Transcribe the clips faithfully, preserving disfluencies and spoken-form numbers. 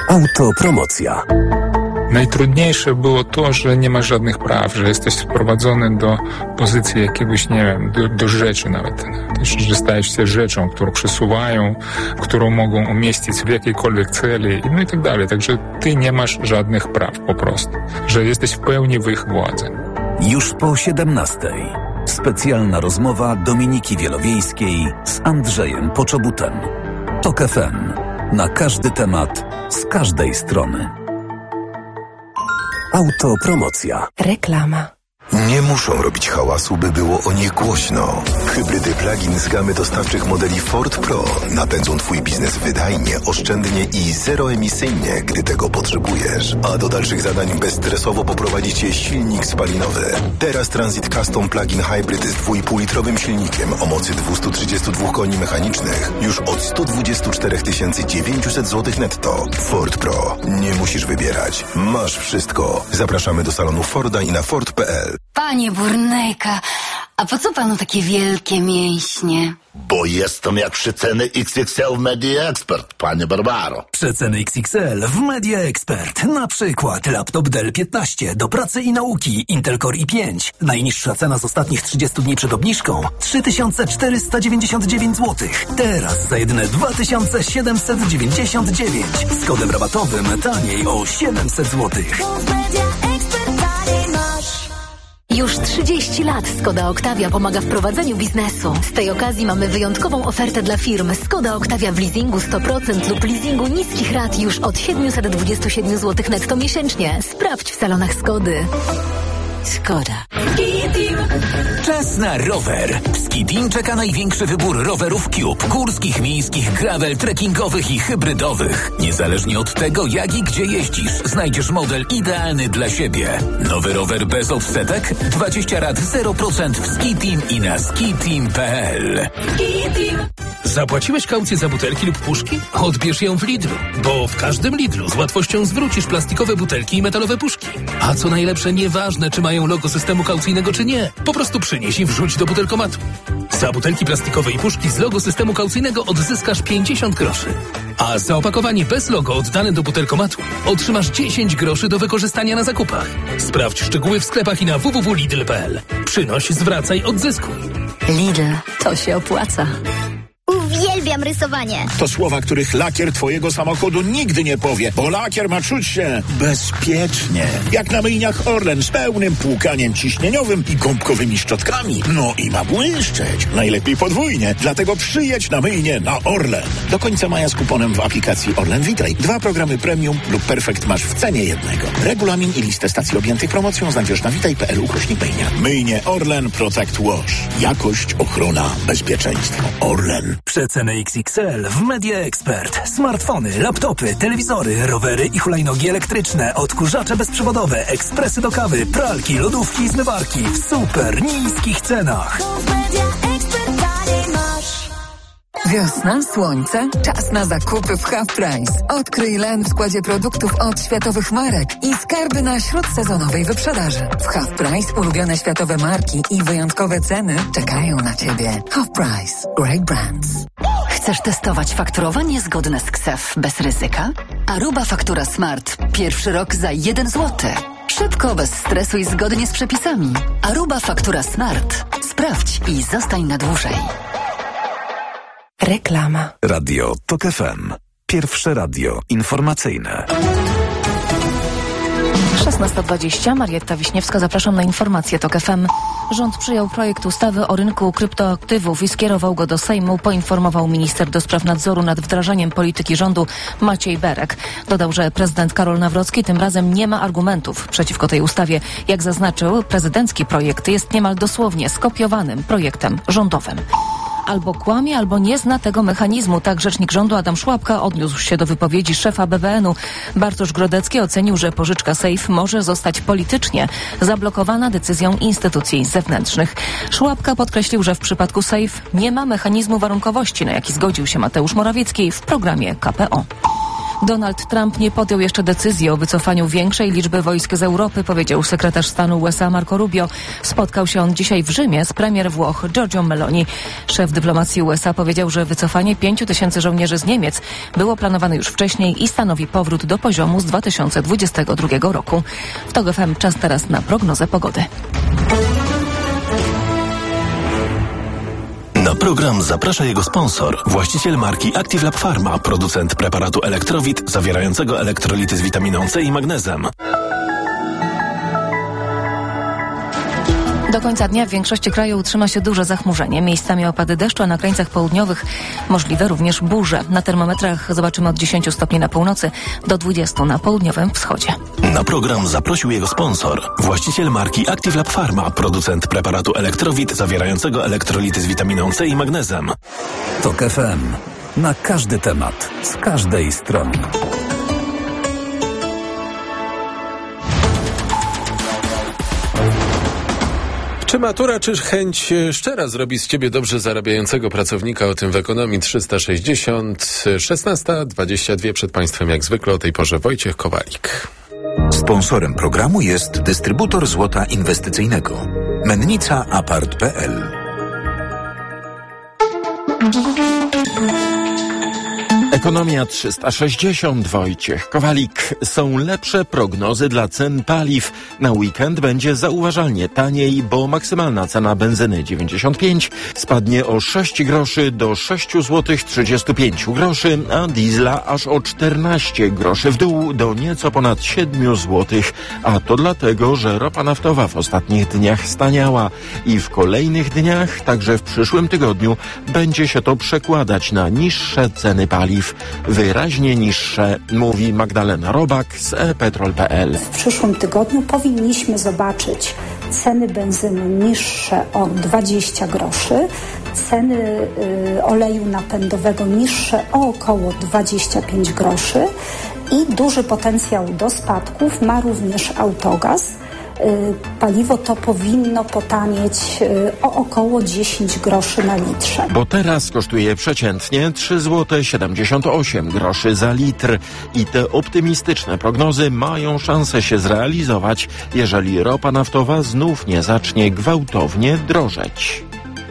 Autopromocja. Najtrudniejsze było to, że nie masz żadnych praw, że jesteś sprowadzony do pozycji jakiegoś, nie wiem, do, do rzeczy nawet, że stajesz się rzeczą, którą przesuwają, którą mogą umieścić w jakiejkolwiek celi, no i tak dalej. Także ty nie masz żadnych praw po prostu, że jesteś w pełni w ich władzy. Już po siedemnastej. Specjalna rozmowa Dominiki Wielowiejskiej z Andrzejem Poczobutem. Tok F M. Na każdy temat, z każdej strony. Autopromocja. Reklama. Nie muszą robić hałasu, by było o nich głośno. Hybrydy plug-in z gamy dostawczych modeli Ford Pro napędzą Twój biznes wydajnie, oszczędnie i zeroemisyjnie, gdy tego potrzebujesz. A do dalszych zadań bezstresowo poprowadzi Cię silnik spalinowy. Teraz Transit Custom Plug-in Hybrid z dwa i pół litrowym silnikiem o mocy dwieście trzydzieści dwa koni mechanicznych już od sto dwadzieścia cztery tysiące dziewięćset złotych netto. Ford Pro. Nie musisz wybierać. Masz wszystko. Zapraszamy do salonu Forda i na Ford kropka p l. Panie Burnejka, a po co panu takie wielkie mięśnie? Bo jestem jak przeceny X X L w Media Expert, panie Barbaro. Przeceny X X L w Media Expert. Na przykład laptop Dell piętnaście do pracy i nauki Intel Core i pięć. Najniższa cena z ostatnich trzydziestu dni przed obniżką trzy tysiące czterysta dziewięćdziesiąt dziewięć złotych. Teraz za jedyne dwa tysiące siedemset dziewięćdziesiąt dziewięć. Z kodem rabatowym taniej o siedemset złotych. Już trzydzieści lat Skoda Octavia pomaga w prowadzeniu biznesu. Z tej okazji mamy wyjątkową ofertę dla firm. Skoda Octavia w leasingu sto procent lub leasingu niskich rat już od siedemset dwadzieścia siedem złotych netto miesięcznie. Sprawdź w salonach Skody. Skoda. Czas na rower. W Skidim czeka największy wybór rowerów Cube. Górskich, miejskich, gravel, trekkingowych i hybrydowych. Niezależnie od tego, jak i gdzie jeździsz, znajdziesz model idealny dla siebie. Nowy rower bez odsetek? dwadzieścia rat zero procent w Skidim i na skidim kropka p l. Zapłaciłeś kaucję za butelki lub puszki? Odbierz ją w Lidlu, bo w każdym Lidlu z łatwością zwrócisz plastikowe butelki i metalowe puszki. A co najlepsze, nieważne, czy mają logo systemu kaucyjnego, czy nie. Po prostu przynieś i wrzuć do butelkomatu. Za butelki plastikowe i puszki z logo systemu kaucyjnego odzyskasz pięćdziesiąt groszy. A za opakowanie bez logo oddane do butelkomatu otrzymasz dziesięć groszy do wykorzystania na zakupach. Sprawdź szczegóły w sklepach i na w w w kropka lidl kropka p l. Przynoś, zwracaj, odzyskuj. Lidl, to się opłaca. Uwielbiam rysowanie. To słowa, których lakier twojego samochodu nigdy nie powie, bo lakier ma czuć się bezpiecznie. Jak na myjniach Orlen z pełnym płukaniem ciśnieniowym i gąbkowymi szczotkami. No i ma błyszczeć. Najlepiej podwójnie. Dlatego przyjedź na myjnię na Orlen. Do końca maja z kuponem w aplikacji Orlen Witaj. Dwa programy premium lub perfekt masz w cenie jednego. Regulamin i listę stacji objętych promocją znajdziesz na witaj kropka p l ukośnik myjnia. Myjnie Orlen Protect Wash. Jakość, ochrona, bezpieczeństwo. Orlen. Przeceny X X L w Media Expert. Smartfony, laptopy, telewizory, rowery i hulajnogi elektryczne, odkurzacze bezprzewodowe, ekspresy do kawy, pralki, lodówki i zmywarki w super niskich cenach. Wiosna, słońce, czas na zakupy w Half Price. Odkryj len w składzie produktów od światowych marek i skarby na śródsezonowej wyprzedaży. W Half Price ulubione światowe marki i wyjątkowe ceny czekają na Ciebie. Half Price. Great brands. Chcesz testować fakturowanie zgodne z K S E F bez ryzyka? Aruba Faktura Smart. Pierwszy rok za jeden złoty. Szybko, bez stresu i zgodnie z przepisami. Aruba Faktura Smart. Sprawdź i zostań na dłużej. Reklama. Radio Tok F M. Pierwsze radio informacyjne. szesnasta dwadzieścia. Marietta Wiśniewska. Zapraszam na informacje Tok F M. Rząd przyjął projekt ustawy o rynku kryptoaktywów i skierował go do Sejmu, poinformował minister do spraw nadzoru nad wdrażaniem polityki rządu Maciej Berek. Dodał, że prezydent Karol Nawrocki tym razem nie ma argumentów przeciwko tej ustawie. Jak zaznaczył, prezydencki projekt jest niemal dosłownie skopiowanym projektem rządowym. Albo kłamie, albo nie zna tego mechanizmu. Tak rzecznik rządu Adam Szłapka odniósł się do wypowiedzi szefa B B N-u. Bartosz Grodecki ocenił, że pożyczka Safe może zostać politycznie zablokowana decyzją instytucji zewnętrznych. Szłapka podkreślił, że w przypadku Safe nie ma mechanizmu warunkowości, na jaki zgodził się Mateusz Morawiecki w programie K P O. Donald Trump nie podjął jeszcze decyzji o wycofaniu większej liczby wojsk z Europy, powiedział sekretarz stanu U S A Marco Rubio. Spotkał się on dzisiaj w Rzymie z premier Włoch Giorgią Meloni. Szef dyplomacji U S A powiedział, że wycofanie pięciu tysięcy żołnierzy z Niemiec było planowane już wcześniej i stanowi powrót do poziomu z dwa tysiące dwudziestego drugiego roku. W TOG F M czas teraz na prognozę pogody. Na program zaprasza jego sponsor, właściciel marki Active Lab Pharma, producent preparatu Elektrowit zawierającego elektrolity z witaminą C i magnezem. Do końca dnia w większości kraju utrzyma się duże zachmurzenie. Miejscami opady deszczu, a na krańcach południowych możliwe również burze. Na termometrach zobaczymy od dziesięciu stopni na północy do dwudziestu na południowym wschodzie. Na program zaprosił jego sponsor, właściciel marki Active Lab Pharma, producent preparatu Elektrowit zawierającego elektrolity z witaminą C i magnezem. TOG F M. Na każdy temat, z każdej strony. Czy matura, czy chęć szczera zrobi z ciebie dobrze zarabiającego pracownika? O tym w Ekonomii trzysta sześćdziesiąt. szesnasta dwadzieścia dwa przed Państwem jak zwykle o tej porze Wojciech Kowalik. Sponsorem programu jest dystrybutor złota inwestycyjnego. Mennica Apart kropka p l. Ekonomia trzysta sześćdziesiąt, Wojciech Kowalik. Są lepsze prognozy dla cen paliw. Na weekend będzie zauważalnie taniej, bo maksymalna cena benzyny dziewięćdziesiąt pięć spadnie o sześć groszy do sześć złotych trzydzieści pięć groszy, a diesla aż o czternaście groszy w dół do nieco ponad siedem złotych. A to dlatego, że ropa naftowa w ostatnich dniach staniała i w kolejnych dniach, także w przyszłym tygodniu, będzie się to przekładać na niższe ceny paliw. Wyraźnie niższe, mówi Magdalena Robak z e petrol kropka p l. W przyszłym tygodniu powinniśmy zobaczyć ceny benzyny niższe o dwadzieścia groszy, ceny y, oleju napędowego niższe o około dwadzieścia pięć groszy i duży potencjał do spadków ma również autogaz. Paliwo to powinno potanieć o około dziesięć groszy na litrze. Bo teraz kosztuje przeciętnie trzy złote siedemdziesiąt osiem groszy za litr i te optymistyczne prognozy mają szansę się zrealizować, jeżeli ropa naftowa znów nie zacznie gwałtownie drożeć.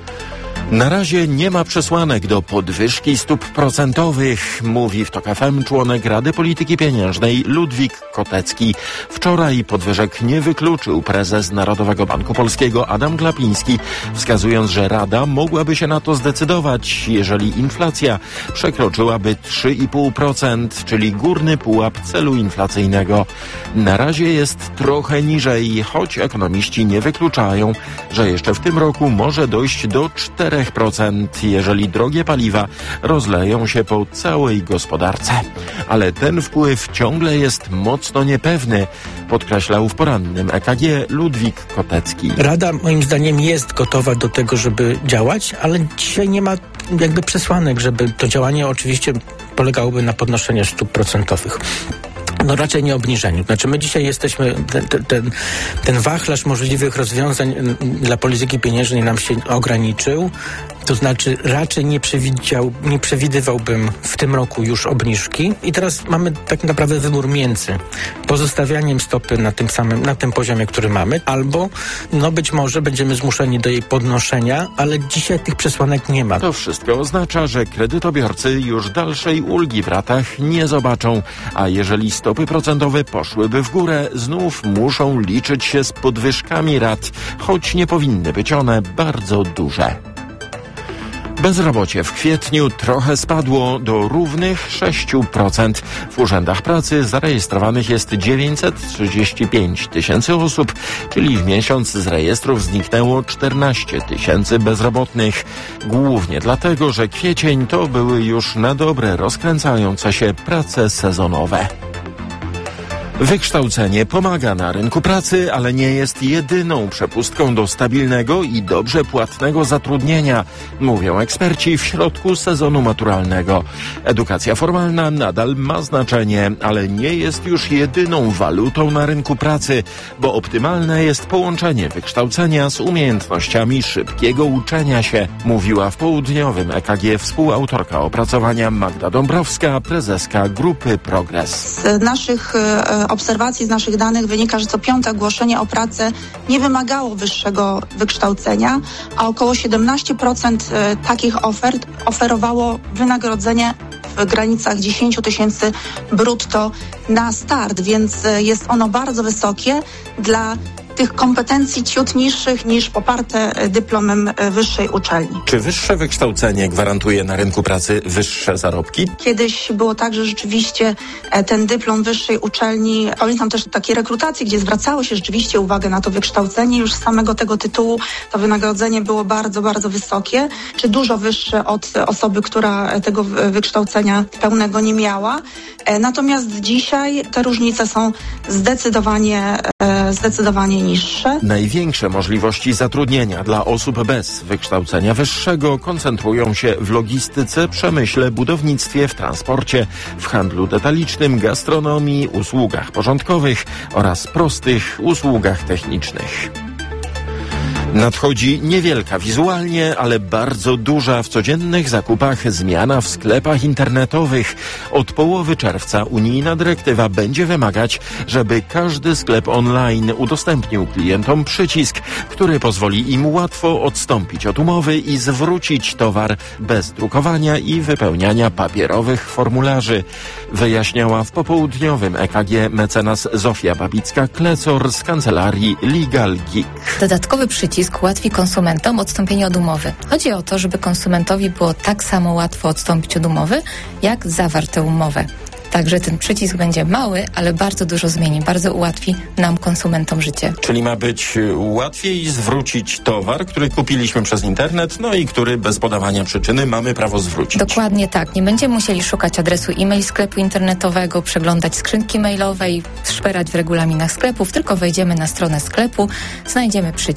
Na razie nie ma przesłanek do podwyżki stóp procentowych, mówi w TOG F M członek Rady Polityki Pieniężnej Ludwik Kotecki. Wczoraj podwyżek nie wykluczył prezes Narodowego Banku Polskiego Adam Glapiński, wskazując, że Rada mogłaby się na to zdecydować, jeżeli inflacja przekroczyłaby trzy i pół procent, czyli górny pułap celu inflacyjnego. Na razie jest trochę niżej, choć ekonomiści nie wykluczają, że jeszcze w tym roku może dojść do czterech procent, jeżeli drogie paliwa rozleją się po całej gospodarce. Ale ten wpływ ciągle jest mocno niepewny, podkreślał w porannym E K G Ludwik Kotecki. Rada moim zdaniem jest gotowa do tego, żeby działać, ale dzisiaj nie ma jakby przesłanek, żeby to działanie oczywiście polegałoby na podnoszeniu stóp procentowych. No raczej nie obniżeniu. Znaczy my dzisiaj jesteśmy, ten, ten, ten wachlarz możliwych rozwiązań dla polityki pieniężnej nam się ograniczył. To znaczy raczej nie przewidział, nie przewidywałbym w tym roku już obniżki. I teraz mamy tak naprawdę wybór między pozostawianiem stopy na tym samym, na tym poziomie, który mamy, albo no być może będziemy zmuszeni do jej podnoszenia, ale dzisiaj tych przesłanek nie ma. To wszystko oznacza, że kredytobiorcy już dalszej ulgi w ratach nie zobaczą, a jeżeli stopy procentowe poszłyby w górę, znów muszą liczyć się z podwyżkami rat, choć nie powinny być one bardzo duże. Bezrobocie w kwietniu trochę spadło do równych sześć procent. W urzędach pracy zarejestrowanych jest dziewięćset trzydzieści pięć tysięcy osób, czyli w miesiąc z rejestrów zniknęło czternaście tysięcy bezrobotnych. Głównie dlatego, że kwiecień to były już na dobre rozkręcające się prace sezonowe. Wykształcenie pomaga na rynku pracy, ale nie jest jedyną przepustką do stabilnego i dobrze płatnego zatrudnienia, mówią eksperci w środku sezonu maturalnego. Edukacja formalna nadal ma znaczenie, ale nie jest już jedyną walutą na rynku pracy, bo optymalne jest połączenie wykształcenia z umiejętnościami szybkiego uczenia się, mówiła w południowym E K G współautorka opracowania Magda Dąbrowska, prezeska Grupy Progres. Z naszych e, obserwacji, z naszych danych wynika, że co piąte ogłoszenie o pracę nie wymagało wyższego wykształcenia, a około siedemnaście procent e, takich ofert oferowało wynagrodzenie w granicach dziesięć tysięcy brutto na start, więc e, jest ono bardzo wysokie dla tych kompetencji ciut niższych niż poparte dyplomem wyższej uczelni. Czy wyższe wykształcenie gwarantuje na rynku pracy wyższe zarobki? Kiedyś było tak, że rzeczywiście ten dyplom wyższej uczelni, pamiętam też takie rekrutacje, gdzie zwracało się rzeczywiście uwagę na to wykształcenie. Już z samego tego tytułu to wynagrodzenie było bardzo, bardzo wysokie, czy dużo wyższe od osoby, która tego wykształcenia pełnego nie miała. Natomiast dzisiaj te różnice są zdecydowanie, zdecydowanie niższe. Największe możliwości zatrudnienia dla osób bez wykształcenia wyższego koncentrują się w logistyce, przemyśle, budownictwie, w transporcie, w handlu detalicznym, gastronomii, usługach porządkowych oraz prostych usługach technicznych. Nadchodzi niewielka wizualnie, ale bardzo duża w codziennych zakupach zmiana w sklepach internetowych. Od połowy czerwca unijna dyrektywa będzie wymagać, żeby każdy sklep online udostępnił klientom przycisk, który pozwoli im łatwo odstąpić od umowy i zwrócić towar bez drukowania i wypełniania papierowych formularzy. Wyjaśniała w popołudniowym E K G mecenas Zofia Babicka-Klecor z kancelarii Legal Geek. Dodatkowy przycisk ułatwi konsumentom odstąpienie od umowy. Chodzi o to, żeby konsumentowi było tak samo łatwo odstąpić od umowy, jak zawarte umowę. Także ten przycisk będzie mały, ale bardzo dużo zmieni, bardzo ułatwi nam, konsumentom, życie. Czyli ma być łatwiej zwrócić towar, który kupiliśmy przez internet, no i który bez podawania przyczyny mamy prawo zwrócić. Dokładnie tak. Nie będziemy musieli szukać adresu e-mail sklepu internetowego, przeglądać skrzynki mailowej, szperać w regulaminach sklepów, tylko wejdziemy na stronę sklepu, znajdziemy przycisk